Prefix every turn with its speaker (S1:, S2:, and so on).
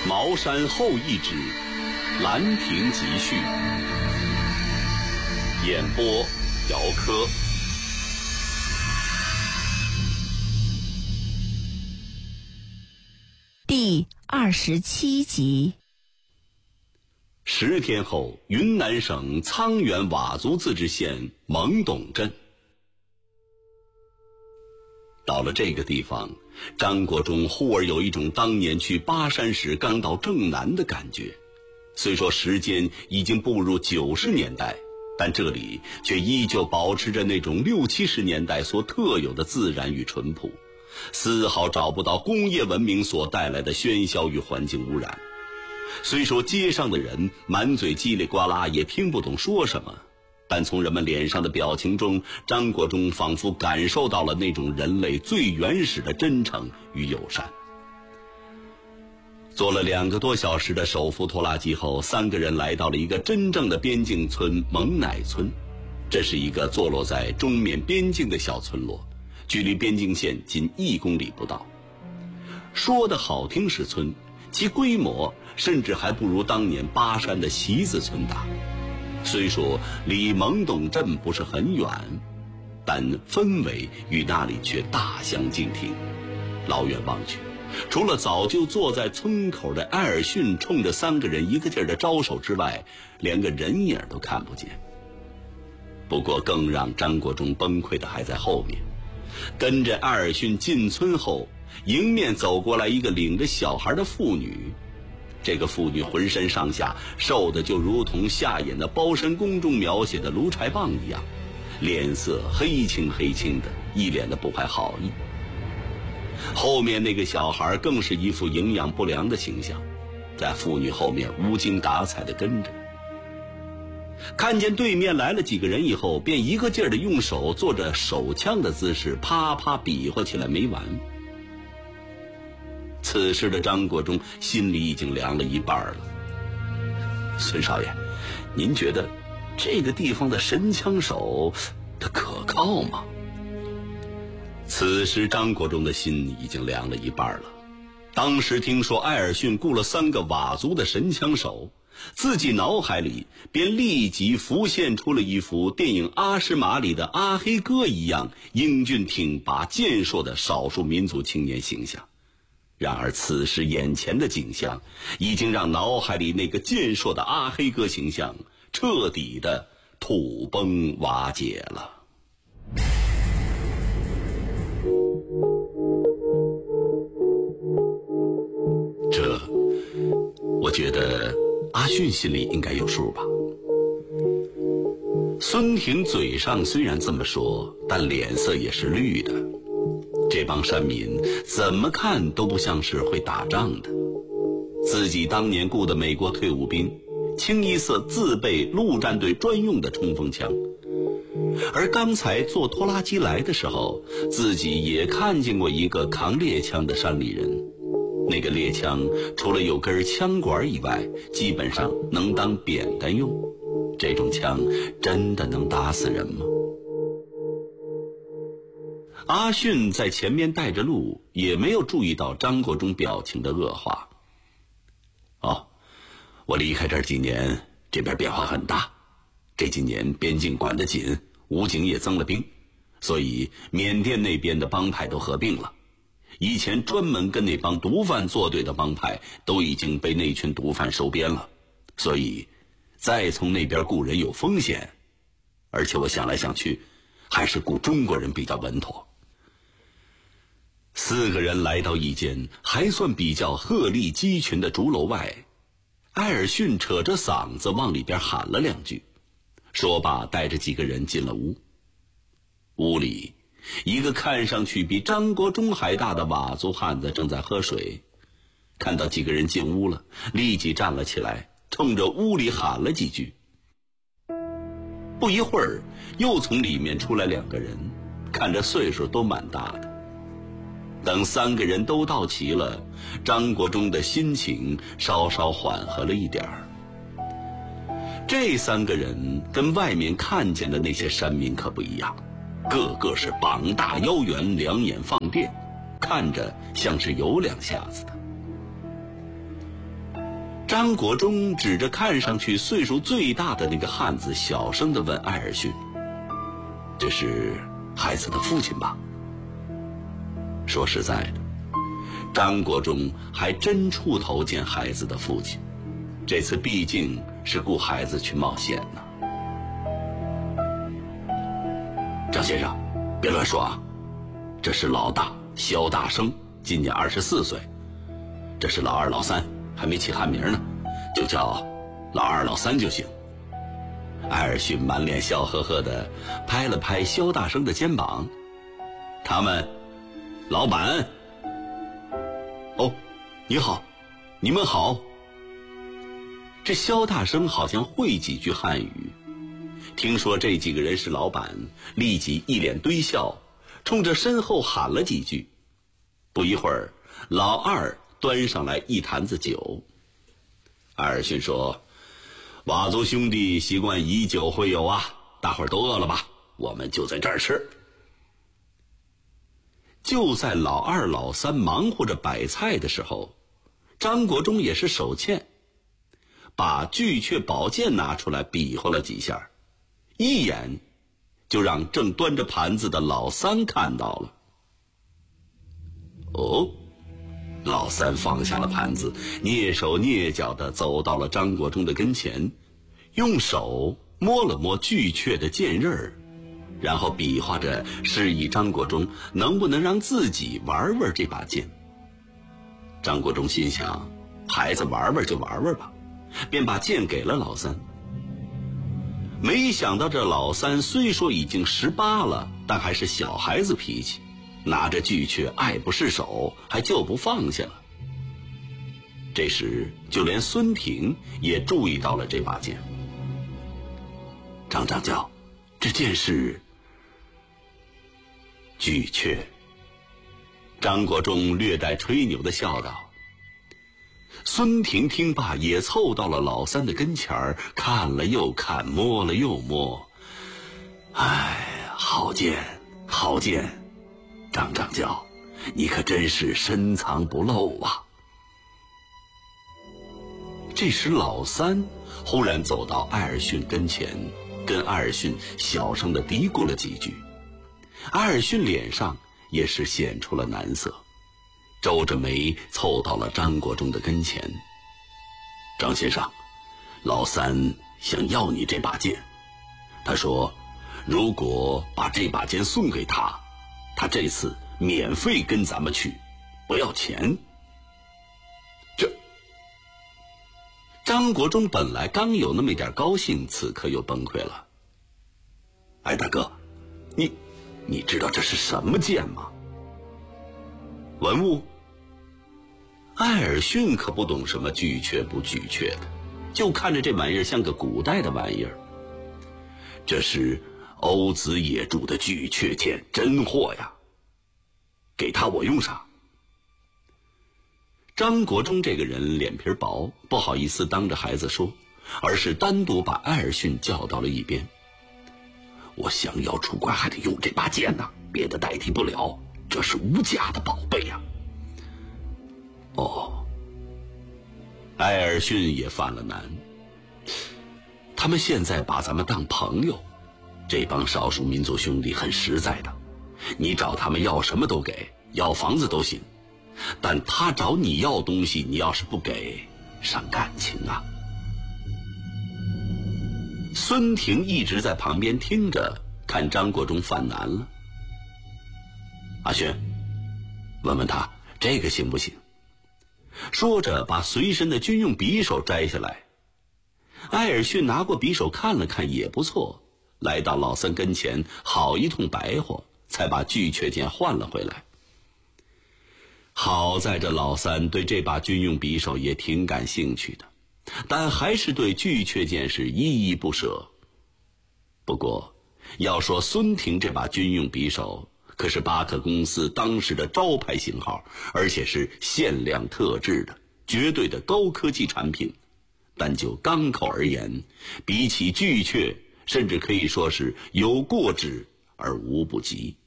S1: 茅山后一指，兰亭集序，演播姚科。
S2: 第27集。
S1: 10天后，云南省沧源佤族自治县蒙董镇。到了这个地方，张国忠忽而有一种当年去巴山时刚到正南的感觉。虽说时间已经步入90年代，但这里却依旧保持着那种60、70年代所特有的自然与淳朴，丝毫找不到工业文明所带来的喧嚣与环境污染。虽说街上的人满嘴叽里呱啦，也听不懂说什么，但从人们脸上的表情中，张国忠仿佛感受到了那种人类最原始的真诚与友善。坐了2个多小时的手扶拖拉机后，3个人来到了一个真正的边境村蒙乃村。这是一个坐落在中缅边境的小村落，距离边境线仅1公里不到。说的好听是村，其规模甚至还不如当年巴山的席子村大。虽说离蒙董镇不是很远，但氛围与那里却大相径庭。老远望去，除了早就坐在村口的埃尔逊冲着3个人一个劲儿的招手之外，连个人影都看不见。不过更让张国忠崩溃的还在后面。跟着埃尔逊进村后，迎面走过来一个领着小孩的妇女。这个妇女浑身上下瘦的就如同下眼的包身宫中描写的卢柴棒一样，脸色黑青黑青的，一脸的不怀好意。后面那个小孩更是一副营养不良的形象，在妇女后面无精打采地跟着。看见对面来了几个人以后，便一个劲儿地用手做着手枪的姿势，啪啪比划起来没完。此时的张国忠心里已经凉了一半了。孙少爷，您觉得这个地方的神枪手他可靠吗？此时张国忠的心已经凉了一半了。当时听说埃尔逊雇了3个佤族的神枪手，自己脑海里便立即浮现出了一幅电影《阿诗玛》里的阿黑哥一样英俊挺拔健硕的少数民族青年形象。然而此时眼前的景象已经让脑海里那个健硕的阿黑哥形象彻底的土崩瓦解了。我觉得阿迅心里应该有数吧。孙婷嘴上虽然这么说，但脸色也是绿的。这帮山民怎么看都不像是会打仗的。自己当年雇的美国退伍兵，清一色自备陆战队专用的冲锋枪。而刚才坐拖拉机来的时候，自己也看见过一个扛猎枪的山里人。那个猎枪除了有根枪管以外，基本上能当扁担用。这种枪真的能打死人吗？阿迅在前面带着路，也没有注意到张国忠表情的恶化。我离开这儿几年，这边变化很大。这几年边境管得紧，武警也增了兵，所以缅甸那边的帮派都合并了。以前专门跟那帮毒贩作对的帮派都已经被那群毒贩收编了，所以再从那边雇人有风险，而且我想来想去，还是雇中国人比较稳妥。4个人来到一间还算比较鹤立鸡群的竹楼外，埃尔逊扯着嗓子往里边喊了2句，说罢带着几个人进了屋。屋里一个看上去比张国忠还大的佤族汉子正在喝水，看到几个人进屋了，立即站了起来，冲着屋里喊了几句。不一会儿，又从里面出来2个人，看着岁数都蛮大的。等3个人都到齐了，张国忠的心情稍稍缓和了一点儿。这3个人跟外面看见的那些山民可不一样，个个是膀大腰圆，两眼放电，看着像是有2下子的。 张国忠指着看上去岁数最大的那个汉子，小声地问艾尔逊：“这是孩子的父亲吧？”说实在的，张国忠还真出头见孩子的父亲，这次毕竟是雇孩子去冒险呢。张先生，别乱说啊！这是老大肖大生，今年24岁；这是老二老三，还没起汉名呢，就叫老二老三就行。艾尔逊满脸笑呵呵地拍了拍肖大生的肩膀：“他们，老板。哦，你好，你们好。”这肖大生好像会几句汉语，听说这几个人是老板，立即一脸堆笑，冲着身后喊了几句。不一会儿，老二端上来一坛子酒。艾尔逊说：“佤族兄弟习惯以酒会友啊，大伙儿都饿了吧？我们就在这儿吃。”就在老二老三忙活着摆菜的时候，张国忠也是手欠，把巨阙宝剑拿出来比划了几下，一眼就让正端着盘子的老三看到了。哦，老三放下了盘子，蹑手蹑脚地走到了张国忠的跟前，用手摸了摸巨阙的剑刃儿，然后比划着示意张国忠能不能让自己玩玩这把剑。张国忠心想，孩子玩玩就玩玩吧，便把剑给了老三。没想到这老三虽说已经18了，但还是小孩子脾气，拿着巨阙爱不释手，还就不放下了。这时就连孙挺也注意到了这把剑。张掌教，这剑是巨阙。张国忠略带吹牛的笑道。孙挺听罢也凑到了老三的跟前儿，看了又看，摸了又摸。哎，好剑，好剑！张掌教，你可真是深藏不露啊！这时老三忽然走到艾尔逊跟前，跟艾尔逊小声地嘀咕了几句。艾尔逊脸上也是显出了难色，皱着眉凑到了张国忠的跟前。张先生，老三想要你这把剑，他说如果把这把剑送给他，他这次免费跟咱们去，不要钱。这张国忠本来刚有那么一点高兴，此刻又崩溃了。哎，大哥，你知道这是什么剑吗？文物？艾尔逊可不懂什么巨阙不巨阙的，就看着这玩意儿像个古代的玩意儿。这是欧子野铸的巨阙剑，真货呀！给他我用上。张国忠这个人脸皮薄，不好意思当着孩子说，而是单独把艾尔逊叫到了一边。我降妖出关还得用这把剑呢，别的代替不了，这是无价的宝贝呀。哦，艾尔逊也犯了难。他们现在把咱们当朋友，这帮少数民族兄弟很实在的，你找他们要什么都给，要房子都行，但他找你要东西，你要是不给，伤感情啊。孙挺一直在旁边听着，看张国忠犯难了。阿轩，问问他这个行不行？说着把随身的军用匕首摘下来。艾尔逊拿过匕首看了看，也不错，来到老三跟前，好一通白话，才把巨阙剑换了回来。好在这老三对这把军用匕首也挺感兴趣的，但还是对巨阙剑是依依不舍。不过要说孙挺这把军用匕首，可是巴克公司当时的招牌型号，而且是限量特制的，绝对的高科技产品。但就钢口而言，比起巨阙，甚至可以说是有过之而无不及。